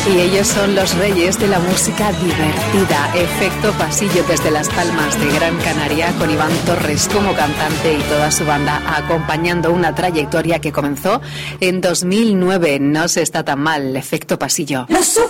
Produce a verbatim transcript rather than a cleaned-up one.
Y ellos son los reyes de la música divertida. Efecto Pasillo desde Las Palmas de Gran Canaria, con Iván Torres como cantante y toda su banda acompañando una trayectoria que comenzó en dos mil nueve. No se está tan mal, Efecto Pasillo. Los